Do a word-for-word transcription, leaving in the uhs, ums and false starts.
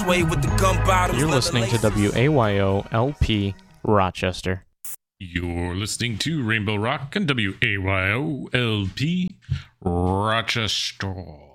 sway with the gun bottoms. You're listening to W A Y O L P Rochester. You're listening to Rainbow Rock and W A Y O L P Rochester.